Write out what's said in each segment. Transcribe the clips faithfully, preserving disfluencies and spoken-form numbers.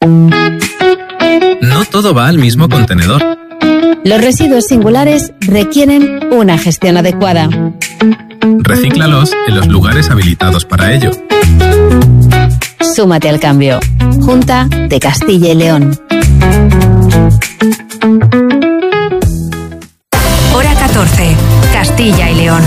No todo va al mismo contenedor. Los residuos singulares requieren una gestión adecuada. Recíclalos en los lugares habilitados para ello. Súmate al cambio. Junta de Castilla y León. Hora catorce. Castilla y León.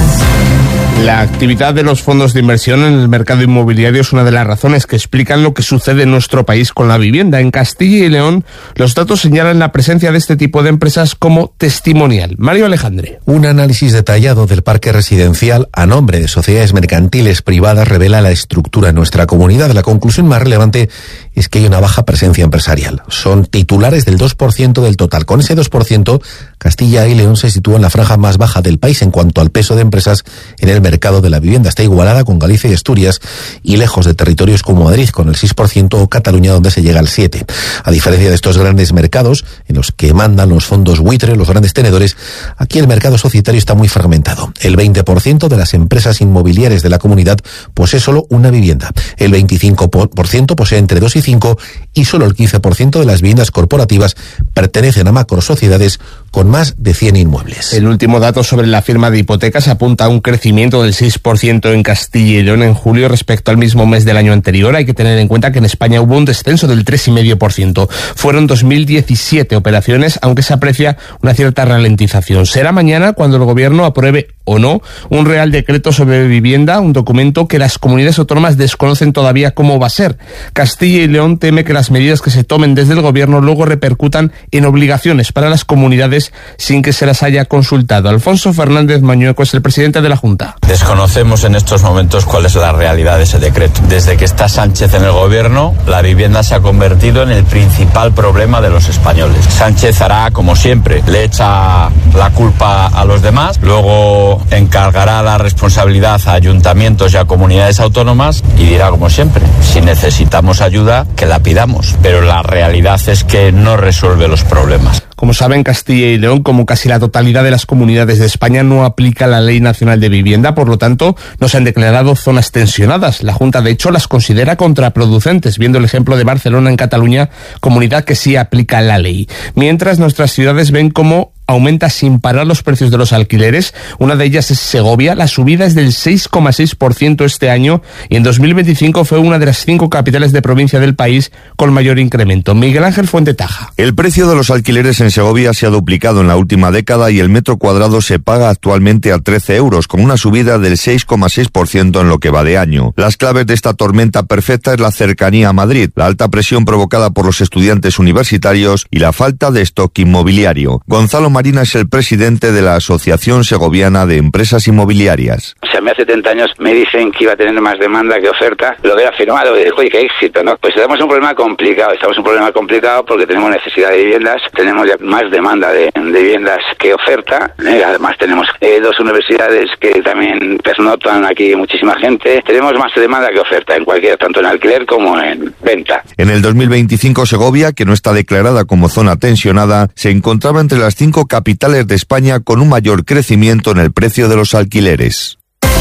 La actividad de los fondos de inversión en el mercado inmobiliario es una de las razones que explican lo que sucede en nuestro país con la vivienda. En Castilla y León, los datos señalan la presencia de este tipo de empresas como testimonial. Mario Alejandre. Un análisis detallado del parque residencial a nombre de sociedades mercantiles privadas revela la estructura en nuestra comunidad. La conclusión más relevante es que hay una baja presencia empresarial. Son titulares del dos por ciento del total. Con ese dos por ciento, Castilla y León se sitúa en la franja más baja del país en cuanto al peso de empresas en el mercado de la vivienda. Está igualada con Galicia y Asturias y lejos de territorios como Madrid con el seis por ciento o Cataluña donde se llega al siete por ciento. A diferencia de estos grandes mercados en los que mandan los fondos buitre, los grandes tenedores, aquí el mercado societario está muy fragmentado. El veinte por ciento de las empresas inmobiliarias de la comunidad posee solo una vivienda. El veinticinco por ciento posee entre dos y cinco y solo el quince por ciento de las viviendas corporativas pertenecen a macrosociedades con más de cien inmuebles. El último dato sobre la firma de hipotecas apunta a un crecimiento del seis por ciento en Castilla y León en julio respecto al mismo mes del año anterior. Hay que tener en cuenta que en España hubo un descenso del tres coma cinco por ciento. Fueron dos mil diecisiete operaciones, aunque se aprecia una cierta ralentización. Será mañana cuando el gobierno apruebe o no un Real Decreto sobre vivienda, un documento que las comunidades autónomas desconocen todavía cómo va a ser. Castilla y León teme que las medidas que se tomen desde el gobierno luego repercutan en obligaciones para las comunidades sin que se las haya consultado. Alfonso Fernández Mañueco es el presidente de la Junta. Desconocemos en estos momentos cuál es la realidad de ese decreto. Desde que está Sánchez en el gobierno, la vivienda se ha convertido en el principal problema de los españoles. Sánchez hará como siempre, le echa la culpa a los demás, luego encargará la responsabilidad a ayuntamientos y a comunidades autónomas y dirá como siempre, si necesitamos ayuda, que la pidamos. Pero la realidad es que no resuelve los problemas. Como saben, Castilla y León, como casi la totalidad de las comunidades de España, no aplica la Ley Nacional de Vivienda, por lo tanto, no se han declarado zonas tensionadas. La Junta, de hecho, las considera contraproducentes, viendo el ejemplo de Barcelona en Cataluña, comunidad que sí aplica la ley. Mientras, nuestras ciudades ven cómo aumenta sin parar los precios de los alquileres. Una de ellas es Segovia. La subida es del seis coma seis por ciento este año y en dos mil veinticinco fue una de las cinco capitales de provincia del país con mayor incremento. Miguel Ángel Fuentetaja. El precio de los alquileres en Segovia se ha duplicado en la última década y el metro cuadrado se paga actualmente a trece euros, con una subida del seis coma seis por ciento en lo que va de año. Las claves de esta tormenta perfecta es la cercanía a Madrid, la alta presión provocada por los estudiantes universitarios y la falta de stock inmobiliario. Gonzalo Marina es el presidente de la Asociación Segoviana de Empresas Inmobiliarias. O sea, a mí hace setenta años me dicen que iba a tener más demanda que oferta, lo hubiera firmado y digo, oye, qué éxito, ¿no? Pues tenemos un problema complicado, estamos en un problema complicado porque tenemos necesidad de viviendas, tenemos ya más demanda de, de viviendas que oferta, ¿eh? Además tenemos eh, dos universidades que también pernotan aquí muchísima gente, tenemos más demanda que oferta en cualquier, tanto en alquiler como en venta. En el dos mil veinticinco Segovia, que no está declarada como zona tensionada, se encontraba entre las cinco capitales de España con un mayor crecimiento en el precio de los alquileres.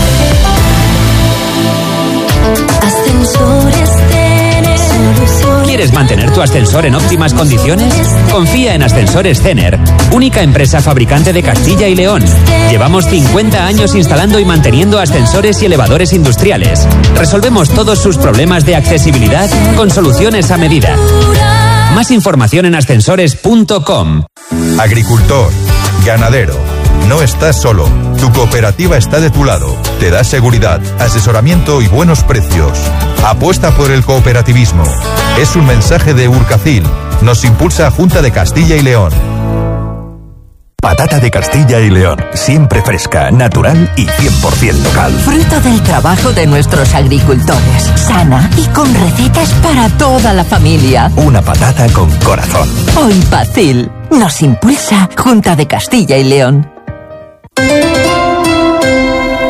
¿Quieres mantener tu ascensor en óptimas condiciones? Confía en Ascensores Cener, única empresa fabricante de Castilla y León. Llevamos cincuenta años instalando y manteniendo ascensores y elevadores industriales. Resolvemos todos sus problemas de accesibilidad con soluciones a medida. Más información en ascensores punto com. Agricultor, ganadero, no estás solo. Tu cooperativa está de tu lado. Te da seguridad, asesoramiento y buenos precios. Apuesta por el cooperativismo. Es un mensaje de Urcacil. Nos impulsa Junta de Castilla y León. Patata de Castilla y León, siempre fresca, natural y cien por ciento local. Fruto del trabajo de nuestros agricultores, sana y con recetas para toda la familia. Una patata con corazón. Hoy Pacil nos impulsa Junta de Castilla y León.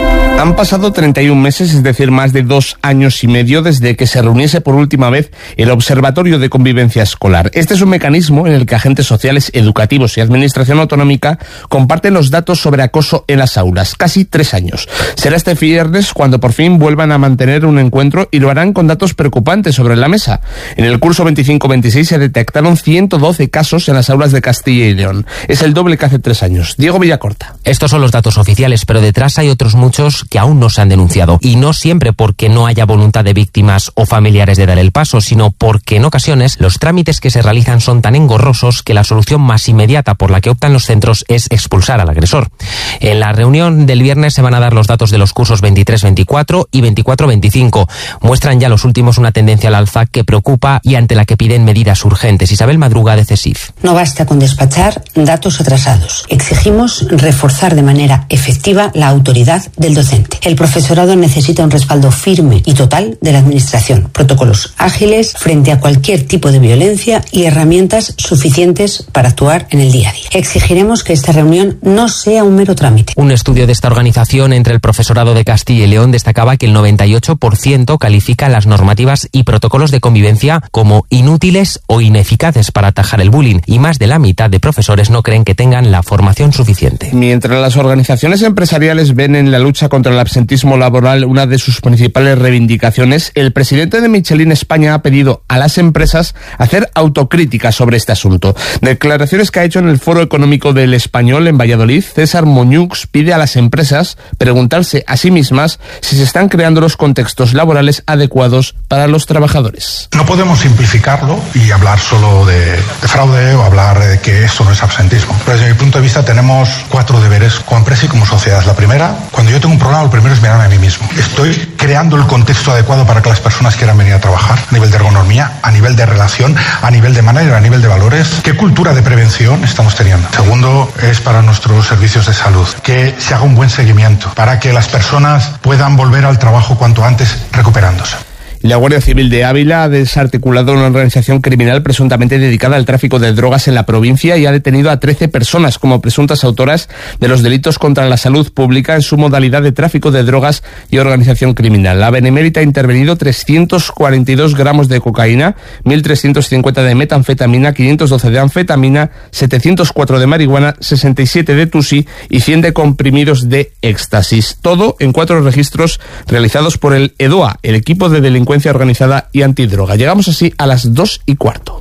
Han pasado treinta y un meses, es decir, más de dos años y medio desde que se reuniese por última vez el Observatorio de Convivencia Escolar. Este es un mecanismo en el que agentes sociales, educativos y administración autonómica comparten los datos sobre acoso en las aulas. Casi tres años. Será este viernes cuando por fin vuelvan a mantener un encuentro y lo harán con datos preocupantes sobre la mesa. En el curso veinticinco veintiséis se detectaron ciento doce casos en las aulas de Castilla y León. Es el doble que hace tres años. Diego Villacorta. Estos son los datos oficiales, pero detrás hay otros muchos que aún no se han denunciado. Y no siempre porque no haya voluntad de víctimas o familiares de dar el paso, sino porque en ocasiones los trámites que se realizan son tan engorrosos que la solución más inmediata por la que optan los centros es expulsar al agresor. En la reunión del viernes se van a dar los datos de los cursos veintitrés veinticuatro y veinticuatro veinticinco. Muestran ya los últimos una tendencia al alza que preocupa y ante la que piden medidas urgentes. Isabel Madruga, de CESIF. No basta con despachar datos atrasados. Exigimos reforzar de manera efectiva la autoridad del docente. El profesorado necesita un respaldo firme y total de la administración, protocolos ágiles frente a cualquier tipo de violencia y herramientas suficientes para actuar en el día a día. Exigiremos que esta reunión no sea un mero trámite. Un estudio de esta organización entre el profesorado de Castilla y León destacaba que el noventa y ocho por ciento califica las normativas y protocolos de convivencia como inútiles o ineficaces para atajar el bullying, y más de la mitad de profesores no creen que tengan la formación suficiente. Mientras las organizaciones empresariales ven en la lucha contra el absentismo laboral una de sus principales reivindicaciones, el presidente de Michelin España ha pedido a las empresas hacer autocrítica sobre este asunto. Declaraciones que ha hecho en el Foro Económico del Español en Valladolid, César Moñux pide a las empresas preguntarse a sí mismas si se están creando los contextos laborales adecuados para los trabajadores. No podemos simplificarlo y hablar solo de, de fraude o hablar de que eso no es absentismo. Pero desde mi punto de vista tenemos cuatro deberes como empresa y como sociedad. La primera, cuando yo tengo un problema, lo primero es mirarme a mí mismo. Estoy creando el contexto adecuado para que las personas quieran venir a trabajar, a nivel de ergonomía, a nivel de relación, a nivel de manager, a nivel de valores. ¿Qué cultura de prevención estamos teniendo? Segundo, es para nuestros servicios de salud, que se haga un buen seguimiento para que las personas puedan volver al trabajo cuanto antes recuperándose. La Guardia Civil de Ávila ha desarticulado una organización criminal presuntamente dedicada al tráfico de drogas en la provincia y ha detenido a trece personas como presuntas autoras de los delitos contra la salud pública en su modalidad de tráfico de drogas y organización criminal. La Benemérita ha intervenido trescientos cuarenta y dos gramos de cocaína, mil trescientos cincuenta de metanfetamina, quinientos doce de anfetamina, setecientos cuatro de marihuana, sesenta y siete de tusi y cien de comprimidos de éxtasis. Todo en cuatro registros realizados por el EDOA, el equipo de delincuencia organizada y antidroga. Llegamos así a las dos y cuarto.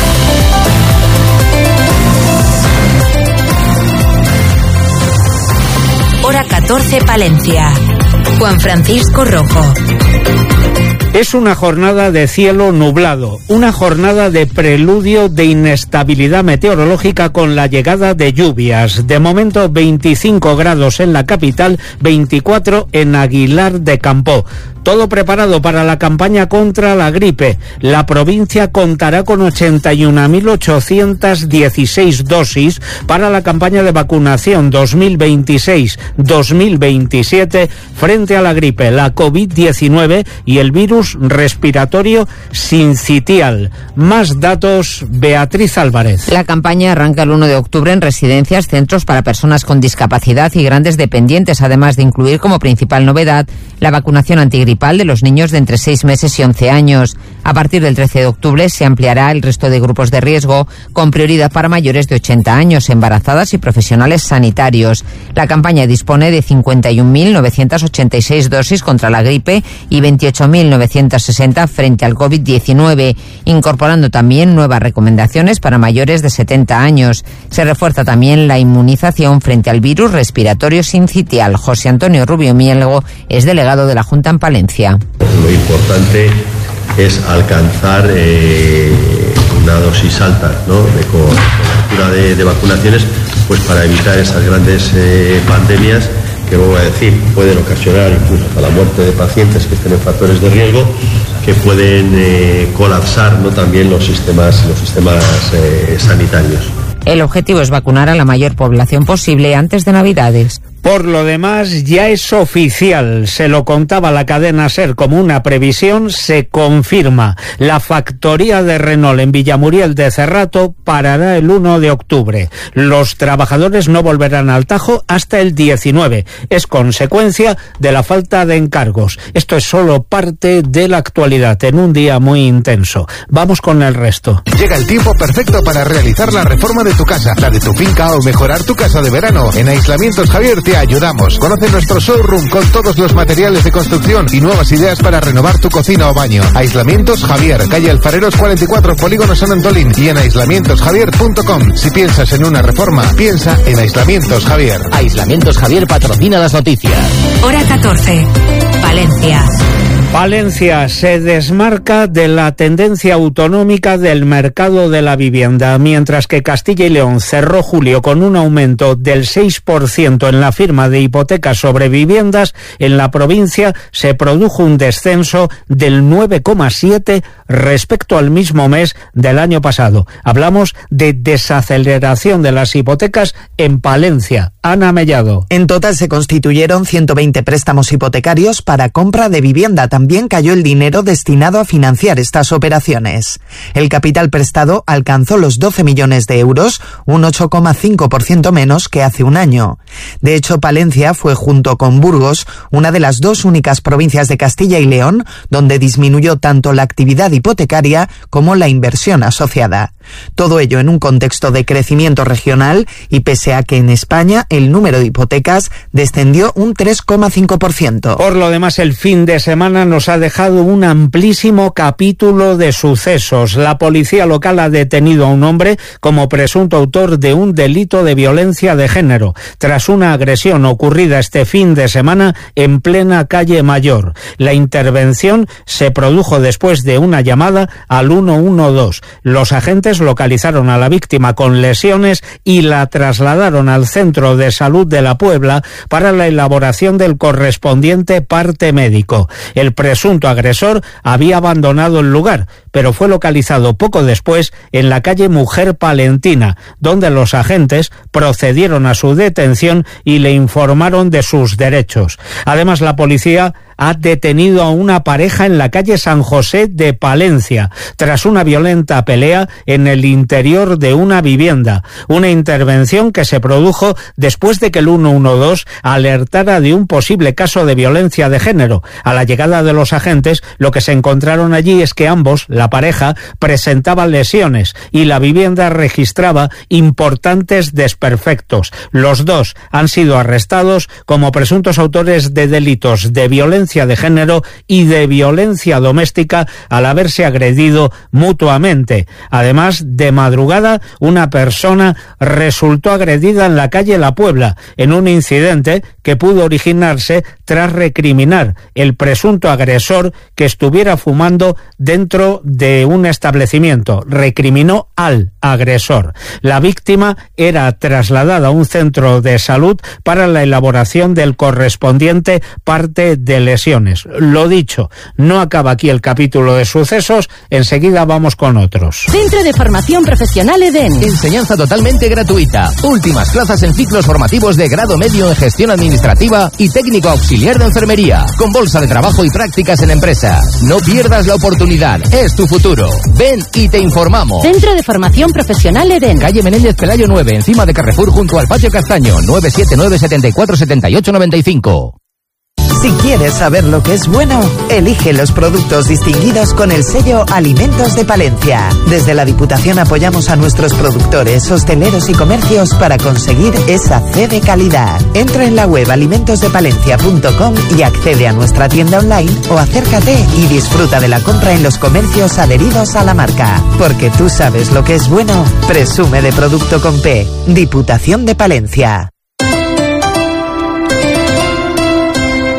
Hora catorce, Palencia. Juan Francisco Rojo. Es una jornada de cielo nublado, una jornada de preludio de inestabilidad meteorológica con la llegada de lluvias. De momento veinticinco grados en la capital, veinticuatro en Aguilar de Campoo. Todo preparado para la campaña contra la gripe. La provincia contará con ochenta y una mil ochocientas dieciséis dosis para la campaña de vacunación dos mil veintiséis dos mil veintisiete frente a la gripe, la COVID diecinueve y el virus respiratorio sincitial. Más datos, Beatriz Álvarez. La campaña arranca el uno de octubre en residencias, centros para personas con discapacidad y grandes dependientes, además de incluir como principal novedad la vacunación antigripal de los niños de entre seis meses y once años. A partir del trece de octubre se ampliará el resto de grupos de riesgo, con prioridad para mayores de ochenta años, embarazadas y profesionales sanitarios. La campaña dispone de cincuenta y un mil novecientas ochenta y seis dosis contra la gripe y veintiocho mil novecientos sesenta frente al COVID diecinueve, incorporando también nuevas recomendaciones para mayores de setenta años. Se refuerza también la inmunización frente al virus respiratorio sincitial. José Antonio Rubio Mielgo es delegado de la Junta en Palencia. Lo importante es alcanzar eh, una dosis alta, ¿no?, de cobertura de, de vacunaciones, pues para evitar esas grandes eh, pandemias que, vuelvo a decir, pueden ocasionar incluso hasta la muerte de pacientes que estén en factores de riesgo, que pueden eh, colapsar, ¿no?, también los sistemas, los sistemas eh, sanitarios. El objetivo es vacunar a la mayor población posible antes de Navidades. Por lo demás, ya es oficial, se lo contaba la cadena SER como una previsión, se confirma. La factoría de Renault en Villamuriel de Cerrato parará el uno de octubre. Los trabajadores no volverán al Tajo hasta el diecinueve. Es consecuencia de la falta de encargos. Esto es solo parte de la actualidad en un día muy intenso. Vamos con el resto. Llega el tiempo perfecto para realizar la reforma de tu casa, la de tu finca o mejorar tu casa de verano. En Aislamientos Javier te ayudamos. Conoce nuestro showroom con todos los materiales de construcción y nuevas ideas para renovar tu cocina o baño. Aislamientos Javier, calle Alfareros cuarenta y cuatro, Polígono San Antolín, y en aislamientos javier punto com. Si piensas en una reforma, piensa en Aislamientos Javier. Aislamientos Javier patrocina las noticias. Hora catorce. Palencia. Palencia se desmarca de la tendencia autonómica del mercado de la vivienda, mientras que Castilla y León cerró julio con un aumento del seis por ciento en la firma de hipotecas sobre viviendas. En la provincia se produjo un descenso del nueve coma siete por ciento respecto al mismo mes del año pasado. Hablamos de desaceleración de las hipotecas en Palencia. Ana Mellado. En total se constituyeron ciento veinte préstamos hipotecarios para compra de vivienda. También cayó el dinero destinado a financiar estas operaciones. El capital prestado alcanzó los doce millones de euros, un ocho coma cinco por ciento menos que hace un año. De hecho, Palencia fue, junto con Burgos, una de las dos únicas provincias de Castilla y León donde disminuyó tanto la actividad hipotecaria como la inversión asociada. Todo ello en un contexto de crecimiento regional y pese a que en España el número de hipotecas descendió un tres coma cinco por ciento. Por lo demás, el fin de semana nos ha dejado un amplísimo capítulo de sucesos. La policía local ha detenido a un hombre como presunto autor de un delito de violencia de género, tras una agresión ocurrida este fin de semana en plena calle Mayor. La intervención se produjo después de una llamada al uno uno dos. Los agentes localizaron a la víctima con lesiones y la trasladaron al centro de salud de La Puebla para la elaboración del correspondiente parte médico. El presunto agresor había abandonado el lugar, pero fue localizado poco después en la calle Mujer Palentina, donde los agentes procedieron a su detención y le informaron de sus derechos. Además, la policía ha detenido a una pareja en la calle San José de Palencia, tras una violenta pelea en el interior de una vivienda. Una intervención que se produjo después de que el uno uno dos alertara de un posible caso de violencia de género. A la llegada de los agentes, lo que se encontraron allí es que ambos, la pareja, presentaban lesiones y la vivienda registraba importantes desperfectos. Los dos han sido arrestados como presuntos autores de delitos de violencia de género y de violencia doméstica al haberse agredido mutuamente. Además, de madrugada, una persona resultó agredida en la calle La Puebla, en un incidente que pudo originarse tras recriminar el presunto agresor que estuviera fumando dentro de un establecimiento. Recriminó al agresor. La víctima era trasladada a un centro de salud para la elaboración del correspondiente parte de lesiones. Lo dicho, no acaba aquí el capítulo de sucesos, enseguida vamos con otros. Centro de Formación Profesional Edén. Enseñanza totalmente gratuita. Últimas plazas en ciclos formativos de grado medio en gestión administrativa y técnico auxiliar de enfermería, con bolsa de trabajo y prácticas en empresa. No pierdas la oportunidad, es tu futuro. Ven y te informamos. Centro de Formación Profesional Edén. Calle Menéndez Pelayo nueve, encima de Carrefour, junto al Patio Castaño. nueve siete nueve, siete cuatro, siete ocho nueve cinco. Si quieres saber lo que es bueno, elige los productos distinguidos con el sello Alimentos de Palencia. Desde la Diputación apoyamos a nuestros productores, hosteleros y comercios para conseguir esa C de calidad. Entra en la web alimentos de palencia punto com y accede a nuestra tienda online o acércate y disfruta de la compra en los comercios adheridos a la marca. Porque tú sabes lo que es bueno, presume de Producto con P. Diputación de Palencia.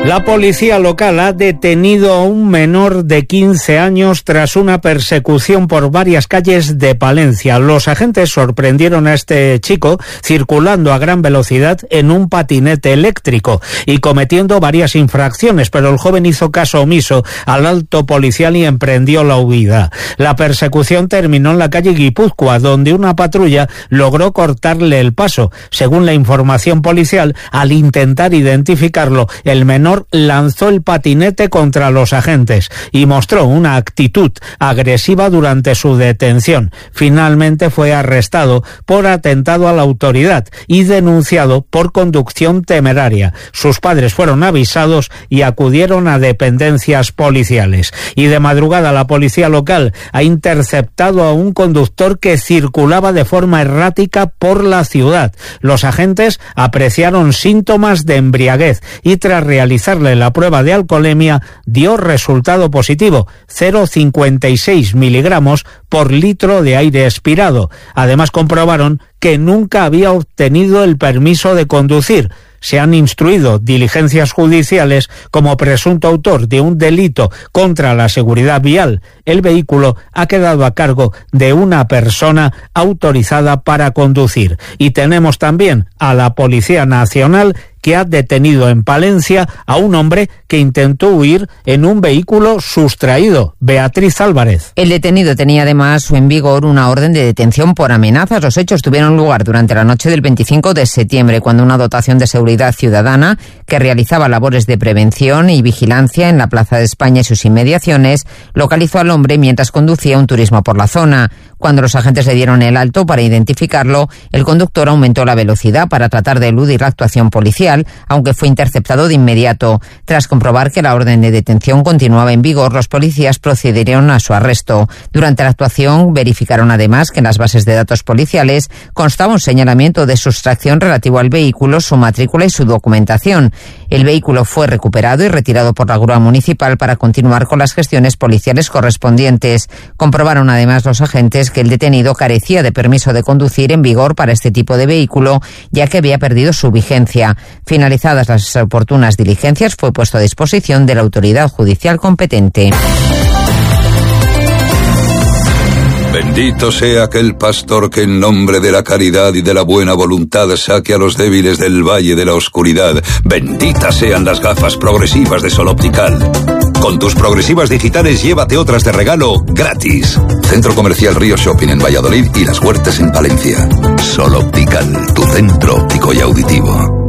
La policía local ha detenido a un menor de quince años tras una persecución por varias calles de Palencia. Los agentes sorprendieron a este chico circulando a gran velocidad en un patinete eléctrico y cometiendo varias infracciones, pero el joven hizo caso omiso al alto policial y emprendió la huida. La persecución terminó en la calle Guipúzcoa, donde una patrulla logró cortarle el paso. Según la información policial, al intentar identificarlo, el menor lanzó el patinete contra los agentes y mostró una actitud agresiva durante su detención. Finalmente fue arrestado por atentado a la autoridad y denunciado por conducción temeraria. Sus padres fueron avisados y acudieron a dependencias policiales. Y de madrugada la policía local ha interceptado a un conductor que circulaba de forma errática por la ciudad. Los agentes apreciaron síntomas de embriaguez y tras realizar la prueba de alcoholemia dio resultado positivo, cero coma cincuenta y seis miligramos por litro de aire expirado. Además comprobaron que nunca había obtenido el permiso de conducir. Se han instruido diligencias judiciales como presunto autor de un delito contra la seguridad vial. El vehículo ha quedado a cargo de una persona autorizada para conducir. Y tenemos también a la Policía Nacional, que ha detenido en Palencia a un hombre que intentó huir en un vehículo sustraído. Beatriz Álvarez. El detenido tenía además en vigor una orden de detención por amenazas. Los hechos tuvieron lugar durante la noche del veinticinco de septiembre, cuando una dotación de seguridad ciudadana que realizaba labores de prevención y vigilancia en la Plaza de España y sus inmediaciones localizó al hombre mientras conducía un turismo por la zona. Cuando los agentes le dieron el alto para identificarlo, el conductor aumentó la velocidad para tratar de eludir la actuación policial, aunque fue interceptado de inmediato. Tras comprobar que la orden de detención continuaba en vigor, los policías procedieron a su arresto. Durante la actuación verificaron además que en las bases de datos policiales constaba un señalamiento de sustracción relativo al vehículo, su matrícula y su documentación. El vehículo fue recuperado y retirado por la grúa municipal para continuar con las gestiones policiales correspondientes. Comprobaron además los agentes que el detenido carecía de permiso de conducir en vigor para este tipo de vehículo, ya que había perdido su vigencia. Finalizadas las oportunas diligencias, fue puesto a disposición de la autoridad judicial competente. Bendito sea aquel pastor que en nombre de la caridad y de la buena voluntad saque a los débiles del valle de la oscuridad. Benditas sean las gafas progresivas de Sol Optical. Con tus progresivas digitales llévate otras de regalo gratis. Centro Comercial Río Shopping en Valladolid y Las Huertas en Palencia. Sol Optical, tu centro óptico y auditivo.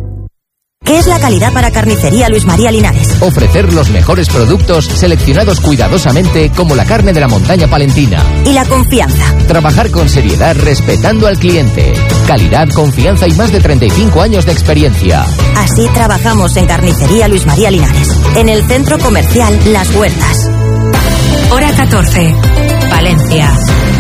¿Qué es la calidad para Carnicería Luis María Linares? Ofrecer los mejores productos seleccionados cuidadosamente como la carne de la montaña palentina. ¿Y la confianza? Trabajar con seriedad respetando al cliente. Calidad, confianza y más de treinta y cinco años de experiencia. Así trabajamos en Carnicería Luis María Linares, en el Centro Comercial Las Huertas. Hora catorce, Palencia.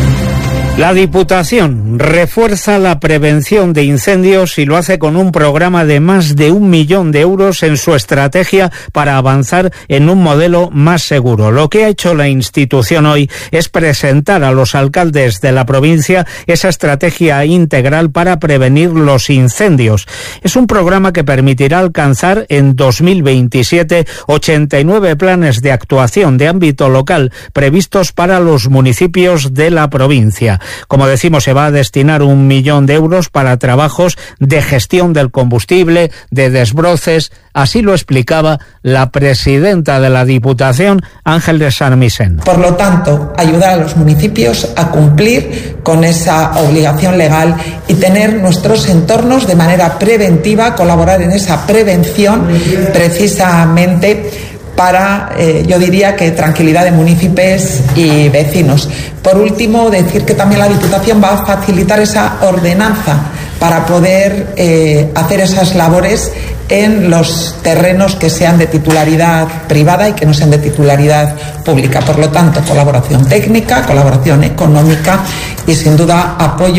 La Diputación refuerza la prevención de incendios y lo hace con un programa de más de un millón de euros en su estrategia para avanzar en un modelo más seguro. Lo que ha hecho la institución hoy es presentar a los alcaldes de la provincia esa estrategia integral para prevenir los incendios. Es un programa que permitirá alcanzar en dos mil veintisiete ochenta y nueve planes de actuación de ámbito local previstos para los municipios de la provincia. Como decimos, se va a destinar un millón de euros para trabajos de gestión del combustible, de desbroces. Así lo explicaba la presidenta de la Diputación, Ángeles Sarmisen. Por lo tanto, ayudar a los municipios a cumplir con esa obligación legal y tener nuestros entornos de manera preventiva, colaborar en esa prevención precisamente para, eh, yo diría que tranquilidad de municipios y vecinos. Por último, decir que también la Diputación va a facilitar esa ordenanza para poder eh, hacer esas labores en los terrenos que sean de titularidad privada y que no sean de titularidad pública. Por lo tanto, colaboración técnica, colaboración económica y, sin duda, apoyo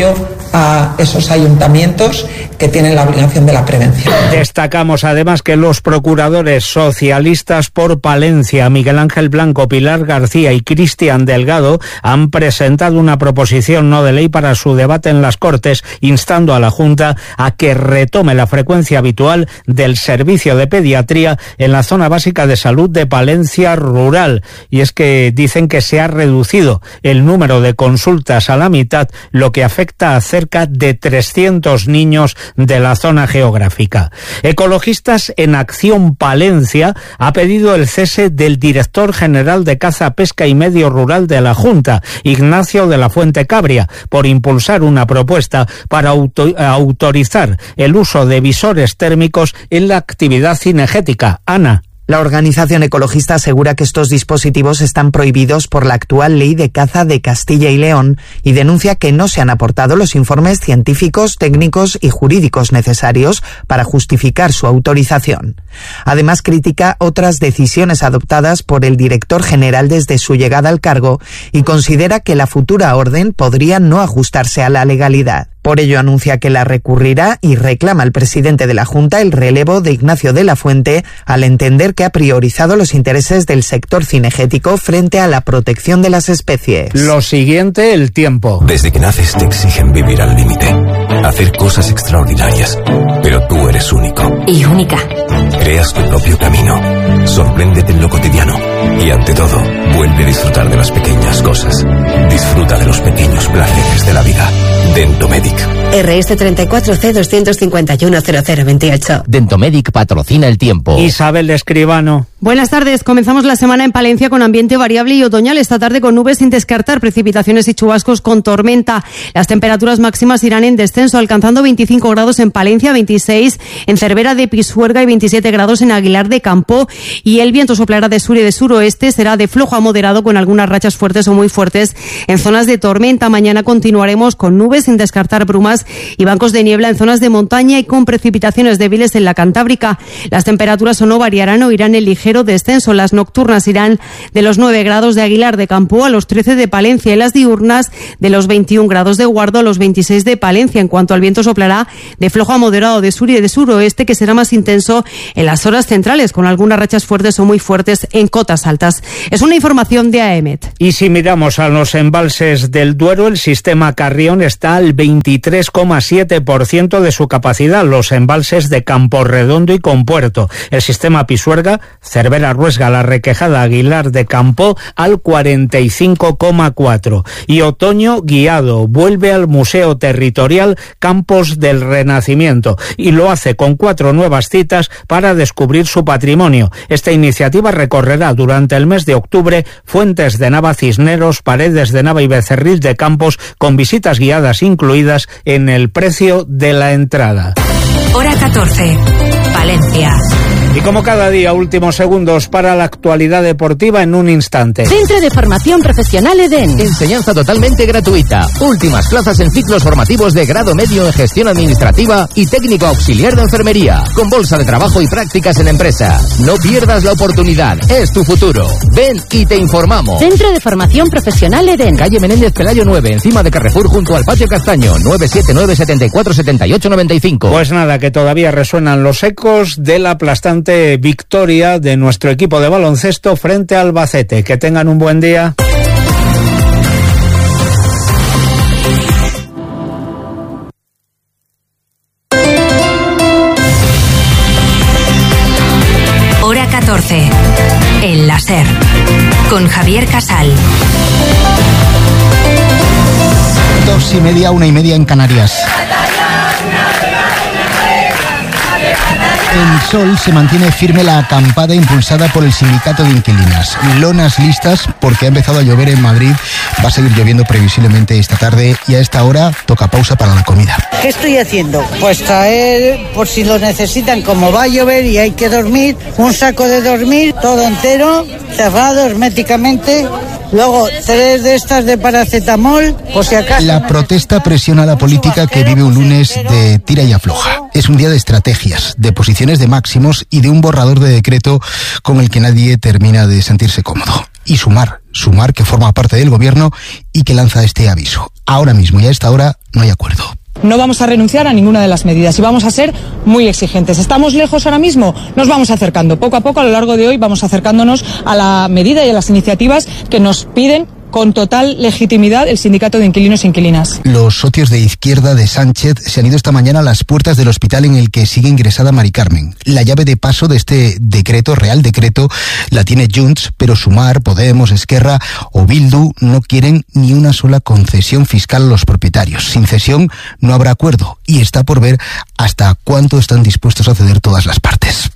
a esos ayuntamientos que tienen la obligación de la prevención. Destacamos además que los procuradores socialistas por Palencia, Miguel Ángel Blanco, Pilar García y Cristian Delgado, han presentado una proposición no de ley para su debate en las Cortes, instando a la Junta a que retome la frecuencia habitual del servicio de pediatría en la zona básica de salud de Palencia rural. Y es que dicen que se ha reducido el número de consultas a la mitad, lo que afecta a cerca de trescientos niños de la zona geográfica. Ecologistas en Acción Palencia ha pedido el cese del director general de Caza, Pesca y Medio Rural de la Junta, Ignacio de la Fuente Cabria, por impulsar una propuesta para auto- autorizar el uso de visores térmicos en la actividad cinegética. Ana. La organización ecologista asegura que estos dispositivos están prohibidos por la actual ley de caza de Castilla y León y denuncia que no se han aportado los informes científicos, técnicos y jurídicos necesarios para justificar su autorización. Además, critica otras decisiones adoptadas por el director general desde su llegada al cargo y considera que la futura orden podría no ajustarse a la legalidad. Por ello anuncia que la recurrirá y reclama al presidente de la Junta el relevo de Ignacio de la Fuente, al entender que ha priorizado los intereses del sector cinegético frente a la protección de las especies. Lo siguiente, el tiempo. Desde que naces te exigen vivir al límite, hacer cosas extraordinarias, pero tú eres único. Y única. Creas tu propio camino, sorpréndete en lo cotidiano y ante todo, vuelve a disfrutar de las pequeñas cosas. Disfruta de los pequeños placeres de la vida. Dentomedic. R S treinta y cuatro C doscientos cincuenta y uno cero cero veintiocho. Dentomedic patrocina el tiempo. Isabel Escribano. Buenas tardes. Comenzamos la semana en Palencia con ambiente variable y otoñal. Esta tarde con nubes sin descartar precipitaciones y chubascos con tormenta. Las temperaturas máximas irán en descenso, alcanzando veinticinco grados en Palencia, veintiséis en Cervera de Pisuerga y veintisiete grados en Aguilar de Campo. Y el viento soplará de sur y de suroeste. Será de flojo a moderado con algunas rachas fuertes o muy fuertes en zonas de tormenta. Mañana continuaremos con nubes sin descartar brumas y bancos de niebla en zonas de montaña y con precipitaciones débiles en la Cantábrica. Las temperaturas o no variarán o irán en ligero descenso. Las nocturnas irán de los nueve grados de Aguilar de Campo a los trece de Palencia y las diurnas de los veintiún grados de Guardo a los veintiséis de Palencia. En cuanto al viento, soplará de flojo a moderado de sur y de suroeste, que será más intenso en las horas centrales, con algunas rachas fuertes o muy fuertes en cotas altas. Es una información de A E M E T. Y si miramos a los embalses del Duero, el sistema Carrión está al veintitrés coma siete por ciento de su capacidad, los embalses de Camporredondo y Compuerto. El sistema Pisuerga, Cervera, Ruesga, La Requejada, Aguilar de Campo al cuarenta y cinco coma cuatro. Y Otoño Guiado vuelve al Museo Territorial Campos del Renacimiento y lo hace con cuatro nuevas citas para descubrir su patrimonio. Esta iniciativa recorrerá durante el mes de octubre Fuentes de Nava, Cisneros, Paredes de Nava y Becerril de Campos, con visitas guiadas incluidas en el precio de la entrada. Hora catorce, Palencia. Y como cada día, últimos segundos para la actualidad deportiva en un instante. Centro de Formación Profesional Edén. Enseñanza totalmente gratuita. Últimas plazas en ciclos formativos de grado medio en gestión administrativa y técnico auxiliar de enfermería. Con bolsa de trabajo y prácticas en empresa. No pierdas la oportunidad. Es tu futuro. Ven y te informamos. Centro de Formación Profesional Edén. Calle Menéndez Pelayo nueve, encima de Carrefour, junto al Patio Castaño. nueve siete nueve, siete cuatro, siete ocho nueve cinco. Pues nada, que todavía resuenan los ecos de la aplastante victoria de nuestro equipo de baloncesto frente a Albacete. Que tengan un buen día. Hora catorce, El Láser, con Javier Casal. Dos y media, una y media en Canarias. En Sol se mantiene firme la acampada impulsada por el sindicato de inquilinas. Lonas listas porque ha empezado a llover en Madrid. Va a seguir lloviendo previsiblemente esta tarde y a esta hora toca pausa para la comida. ¿Qué estoy haciendo? Pues traer, por si lo necesitan, como va a llover y hay que dormir, un saco de dormir, todo entero, cerrado herméticamente. Luego, tres de estas de paracetamol, por si acaso. La protesta presiona a la política que vive un lunes de tira y afloja. Es un día de estrategias, de posiciones de máximos y de un borrador de decreto con el que nadie termina de sentirse cómodo. Y Sumar, Sumar que forma parte del gobierno y que lanza este aviso. Ahora mismo y a esta hora no hay acuerdo. No vamos a renunciar a ninguna de las medidas y vamos a ser muy exigentes. ¿Estamos lejos ahora mismo? Nos vamos acercando. Poco a poco, a lo largo de hoy, vamos acercándonos a la medida y a las iniciativas que nos piden con total legitimidad el sindicato de inquilinos e inquilinas. Los socios de izquierda de Sánchez se han ido esta mañana a las puertas del hospital en el que sigue ingresada Mari Carmen. La llave de paso de este decreto, real decreto, la tiene Junts, pero Sumar, Podemos, Esquerra o Bildu no quieren ni una sola concesión fiscal a los propietarios. Sin cesión no habrá acuerdo y está por ver hasta cuánto están dispuestos a ceder todas las partes.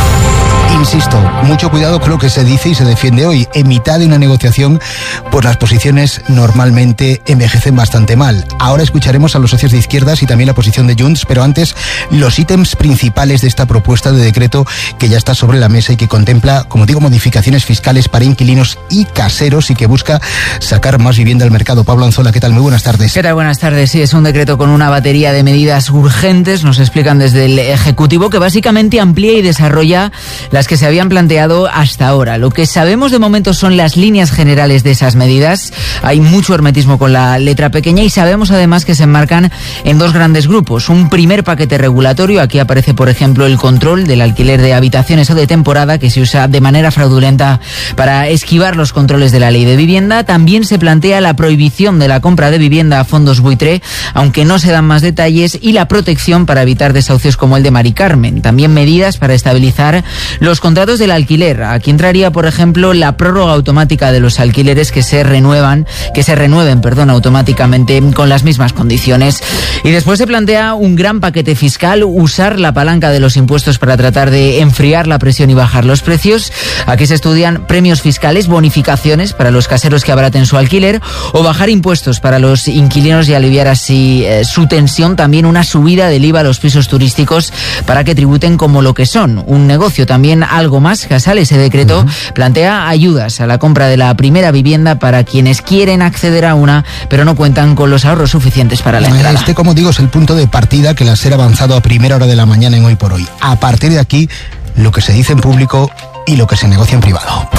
Insisto, mucho cuidado con lo que se dice y se defiende hoy. En mitad de una negociación, pues las posiciones normalmente envejecen bastante mal. Ahora escucharemos a los socios de izquierdas y también la posición de Junts, pero antes los ítems principales de esta propuesta de decreto que ya está sobre la mesa y que contempla, como digo, modificaciones fiscales para inquilinos y caseros y que busca sacar más vivienda al mercado. Pablo Anzola, ¿qué tal? Muy buenas tardes. ¿Qué tal? Buenas tardes. Sí, es un decreto con una batería de medidas urgentes, nos explican desde el Ejecutivo, que básicamente amplía y desarrolla las que se habían planteado hasta ahora. Lo que sabemos de momento son las líneas generales de esas medidas. Hay mucho hermetismo con la letra pequeña y sabemos además que se enmarcan en dos grandes grupos. Un primer paquete regulatorio, aquí aparece por ejemplo el control del alquiler de habitaciones o de temporada que se usa de manera fraudulenta para esquivar los controles de la ley de vivienda. También se plantea la prohibición de la compra de vivienda a fondos buitre, aunque no se dan más detalles, y la protección para evitar desahucios como el de Mari Carmen. También medidas para estabilizar los contratos del alquiler. Aquí entraría, por ejemplo, la prórroga automática de los alquileres que se renuevan, que se renueven, perdón, automáticamente con las mismas condiciones. Y después se plantea un gran paquete fiscal, usar la palanca de los impuestos para tratar de enfriar la presión y bajar los precios. Aquí se estudian premios fiscales, bonificaciones para los caseros que abaraten su alquiler o bajar impuestos para los inquilinos y aliviar así eh, su tensión. También una subida del I V A a los pisos turísticos para que tributen como lo que son, un negocio. También algo más, Casal, ese decreto uh-huh. plantea ayudas a la compra de la primera vivienda para quienes quieren acceder a una, pero no cuentan con los ahorros suficientes para la entrada. Este, como digo, es el punto de partida que la SER ha avanzado a primera hora de la mañana en Hoy por Hoy. A partir de aquí, lo que se dice en público y lo que se negocia en privado.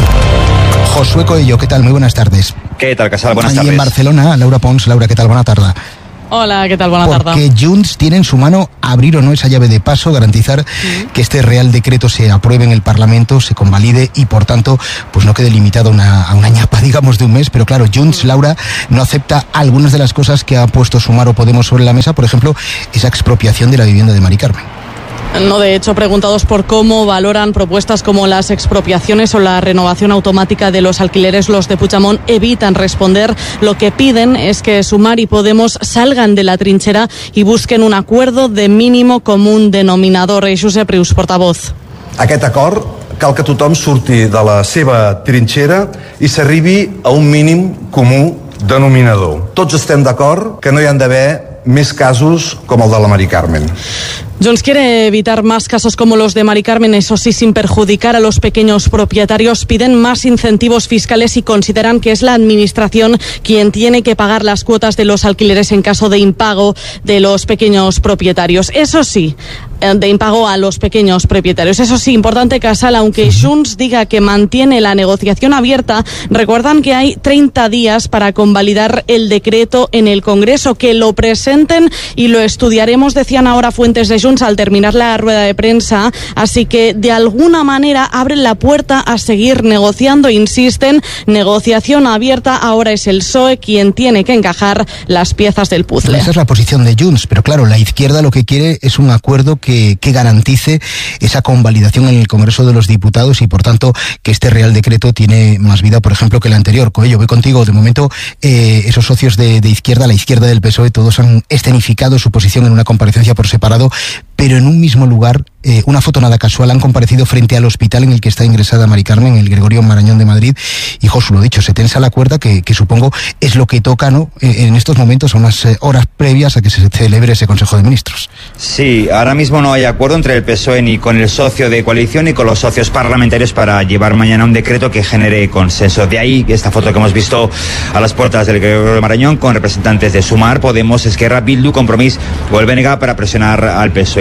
Josué Coello, ¿qué tal? Muy buenas tardes. ¿Qué tal, Casal? Buenas Ahí tardes. En Barcelona, Laura Pons. Laura, ¿qué tal? Buena tarde. Hola, ¿qué tal? Buena tarde. Porque Junts tiene en su mano abrir o no esa llave de paso, garantizar uh-huh. que este Real Decreto se apruebe en el Parlamento, se convalide y, por tanto, pues no quede limitado a una, a una ñapa, digamos, de un mes. Pero claro, Junts, Laura, no acepta algunas de las cosas que ha puesto Sumar o Podemos sobre la mesa, por ejemplo, esa expropiación de la vivienda de Mari Carmen. No, de hecho, preguntados por cómo valoran propuestas como las expropiaciones o la renovación automática de los alquileres, los de Puigdemont evitan responder. Lo que piden es que Sumar y Podemos salgan de la trinchera y busquen un acuerdo de mínimo común denominador. Josep Rius, portavoz. Aquest acord cal que tothom surti de la seva trinxera i s'arribi a un mínim comú denominador. Tots estem d'acord que no hi han d'haver més casos com el de la Mari Carmen. Junts quiere evitar más casos como los de Mari Carmen, eso sí, sin perjudicar a los pequeños propietarios. Piden más incentivos fiscales y consideran que es la administración quien tiene que pagar las cuotas de los alquileres en caso de impago de los pequeños propietarios. Eso sí, de impago a los pequeños propietarios. Eso sí, importante, Casal, aunque Junts diga que mantiene la negociación abierta, recuerdan que hay treinta días para convalidar el decreto en el Congreso, que lo presenten y lo estudiaremos, decían ahora fuentes de Junts al terminar la rueda de prensa, así que de alguna manera abren la puerta a seguir negociando, insisten, negociación abierta, ahora es el P S O E quien tiene que encajar las piezas del puzzle. Esa es la posición de Junts, pero claro, la izquierda lo que quiere es un acuerdo que, que garantice esa convalidación en el Congreso de los Diputados y por tanto que este Real Decreto tiene más vida, por ejemplo, que el anterior. Coello, voy contigo. De momento, eh, esos socios de, de izquierda, la izquierda del P S O E, todos han escenificado su posición en una comparecencia por separado, pero en un mismo lugar, eh, una foto nada casual, han comparecido frente al hospital en el que está ingresada Mari Carmen, el Gregorio Marañón de Madrid, y Josu, lo dicho, se tensa la cuerda, que, que supongo es lo que toca, ¿no?, en estos momentos, a unas horas previas a que se celebre ese Consejo de Ministros. Sí, ahora mismo no hay acuerdo entre el P S O E ni con el socio de coalición ni con los socios parlamentarios para llevar mañana un decreto que genere consenso. De ahí esta foto que hemos visto a las puertas del Gregorio Marañón con representantes de Sumar, Podemos, Esquerra, Bildu, Compromís o el B N G para presionar al P S O E.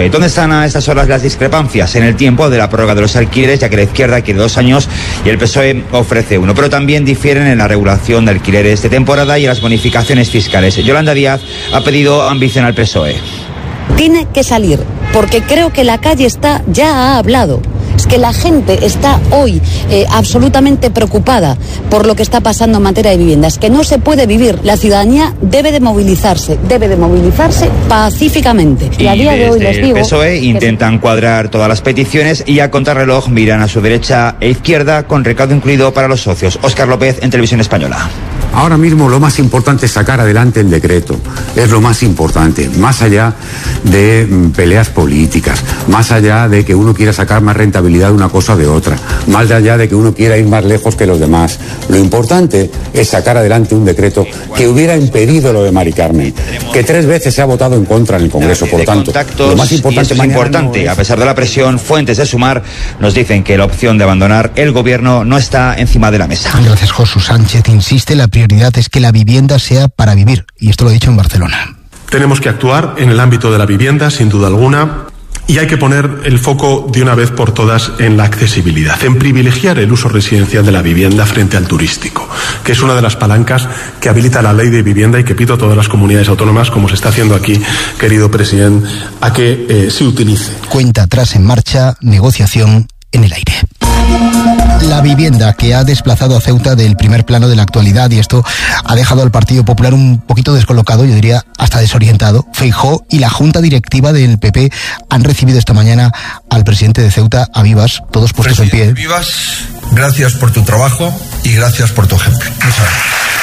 Eh, ¿Dónde están a estas horas las discrepancias? En el tiempo de la prórroga de los alquileres, ya que la izquierda quiere dos años y el P S O E ofrece uno. Pero también difieren en la regulación de alquileres de temporada y en las bonificaciones fiscales. Yolanda Díaz ha pedido ambición al P S O E. Tiene que salir, porque creo que la calle está, ya ha hablado. Es que la gente está hoy eh, absolutamente preocupada por lo que está pasando en materia de viviendas, que no se puede vivir. La ciudadanía debe de movilizarse, debe de movilizarse pacíficamente. Y, y a día de hoy les digo... el P S O E intentan cuadrar todas las peticiones y a contrarreloj miran a su derecha e izquierda con recaudo incluido para los socios. Óscar López en Televisión Española. Ahora mismo lo más importante es sacar adelante el decreto. Es lo más importante, más allá de mm, peleas políticas, más allá de que uno quiera sacar más rentabilidad de una cosa o de otra, más allá de que uno quiera ir más lejos que los demás. Lo importante es sacar adelante un decreto que hubiera impedido lo de Mari Carmen, que tres veces se ha votado en contra en el Congreso. Por lo tanto, lo más importante, es importante. No es... A pesar de la presión, fuentes de Sumar nos dicen que la opción de abandonar el gobierno no está encima de la mesa. Gracias, Josu Sánchez. Insiste, la prioridad es que la vivienda sea para vivir, y esto lo ha dicho en Barcelona. Tenemos que actuar en el ámbito de la vivienda, sin duda alguna, y hay que poner el foco de una vez por todas en la accesibilidad, en privilegiar el uso residencial de la vivienda frente al turístico, que es una de las palancas que habilita la ley de vivienda y que pido a todas las comunidades autónomas, como se está haciendo aquí, querido presidente, a que eh, se utilice. Cuenta atrás en marcha, negociación en el aire. La vivienda, que ha desplazado a Ceuta del primer plano de la actualidad, y esto ha dejado al Partido Popular un poquito descolocado, yo diría hasta desorientado. Feijóo y la Junta Directiva del P P han recibido esta mañana al presidente de Ceuta, a Vivas, todos puestos en pie. Vivas, gracias por tu trabajo y gracias por tu ejemplo. Muchas gracias.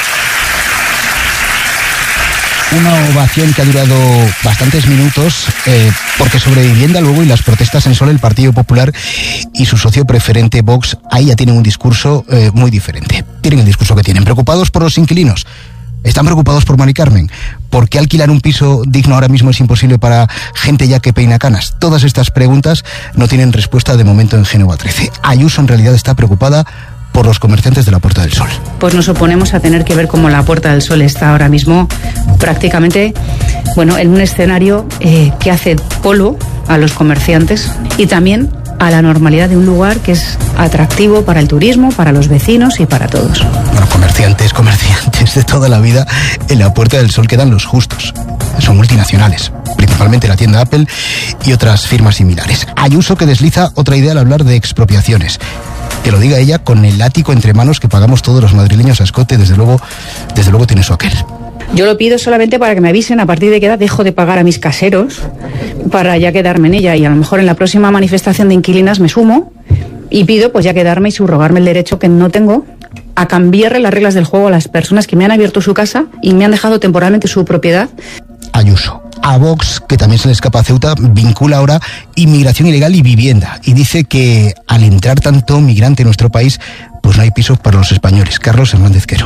Una ovación que ha durado bastantes minutos, eh, porque sobre vivienda luego y las protestas en Sol, el Partido Popular y su socio preferente Vox, ahí ya tienen un discurso eh, muy diferente. Tienen el discurso que tienen. Preocupados por los inquilinos. Están preocupados por Mari Carmen. ¿Por qué alquilar un piso digno ahora mismo es imposible para gente ya que peina canas? Todas estas preguntas no tienen respuesta de momento en Génova trece. Ayuso en realidad está preocupada por los comerciantes de la Puerta del Sol. Pues nos oponemos a tener que ver cómo la Puerta del Sol está ahora mismo prácticamente, bueno, en un escenario eh, que hace polo a los comerciantes y también a la normalidad de un lugar que es atractivo para el turismo, para los vecinos y para todos. Bueno, comerciantes, comerciantes de toda la vida, en la Puerta del Sol quedan los justos. Son multinacionales, principalmente la tienda Apple y otras firmas similares. Ayuso, que desliza otra idea al hablar de expropiaciones. Que lo diga ella con el ático entre manos que pagamos todos los madrileños a escote, desde luego, desde luego tiene su aquel. Yo lo pido solamente para que me avisen a partir de qué edad dejo de pagar a mis caseros para ya quedarme en ella, y a lo mejor en la próxima manifestación de inquilinas me sumo y pido pues ya quedarme y subrogarme el derecho que no tengo a cambiarle las reglas del juego a las personas que me han abierto su casa y me han dejado temporalmente su propiedad. Ayuso. A Vox, que también se le escapa a Ceuta, vincula ahora inmigración ilegal y vivienda, y dice que al entrar tanto migrante en nuestro país, pues no hay pisos para los españoles. Carlos Hernández Quero.